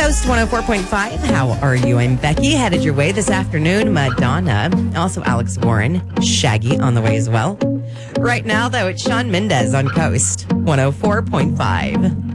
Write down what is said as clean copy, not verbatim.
Coast 104.5. How are you? I'm Becky. Headed your way this afternoon. Madonna. Also Alex Warren. Shaggy on the way as well. Right now, though, it's Shawn Mendes on Coast 104.5.